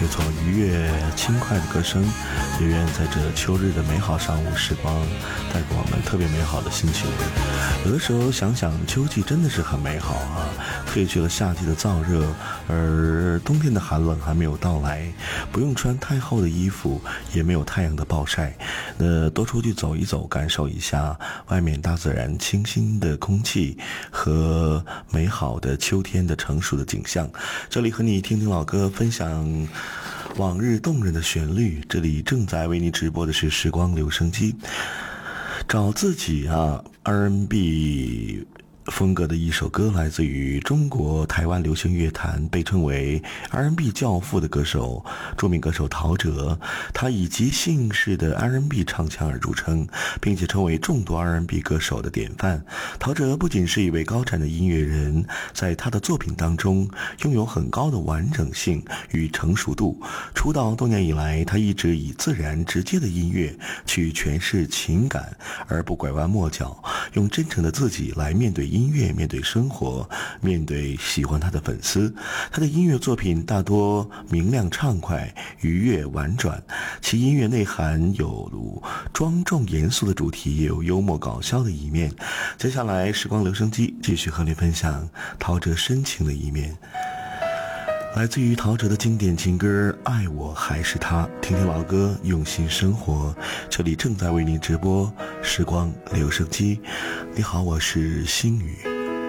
没错，愉悦轻快的歌声，也愿在这秋日的美好上午时光带给我们特别美好的心情。有的时候想想，秋季真的是很美好啊，褪去了夏季的燥热，而冬天的寒冷还没有到来，不用穿太厚的衣服，也没有太阳的暴晒，多出去走一走，感受一下外面大自然清新的空气和美好的秋天的成熟的景象。这里和你听听老歌，分享往日动人的旋律。这里正在为你直播的是时光留声机，找自己R&B 风格的一首歌，来自于中国台湾流行乐坛被称为 R&B 教父的歌手，著名歌手陶喆。他以即兴式的 R&B 唱腔而著称，并且成为众多 R&B 歌手的典范。陶喆不仅是一位高产的音乐人，在他的作品当中拥有很高的完整性与成熟度。出道多年以来，他一直以自然直接的音乐去诠释情感，而不拐弯抹角，用真诚的自己来面对音乐，面对生活，面对喜欢他的粉丝。他的音乐作品大多明亮畅快，愉悦婉转，其音乐内涵有庄重严肃的主题，也有幽默搞笑的一面。接下来时光留声机继续和你分享陶喆深情的一面，来自于陶喆的经典情歌《爱我还是他》，听听老歌，用心生活。这里正在为您直播时光留声机。你好，我是星宇。